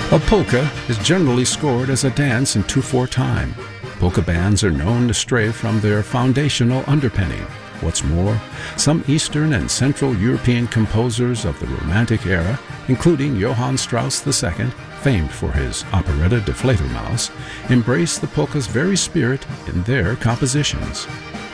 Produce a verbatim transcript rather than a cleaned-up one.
A polka is generally scored as a dance in two four time. Polka bands are known to stray from their foundational underpinning. What's more, some Eastern and Central European composers of the Romantic era, including Johann Strauss the Second, famed for his operetta Die Fledermaus, embrace the polka's very spirit in their compositions.